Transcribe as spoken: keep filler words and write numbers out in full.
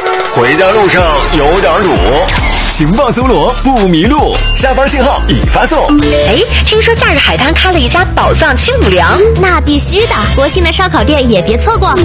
回家路上有点堵，情报搜罗不迷路，下班信号已发送。 哎，听说假日海滩开了一家宝藏轻补凉， 那必须的，国庆的烧烤店也别错过。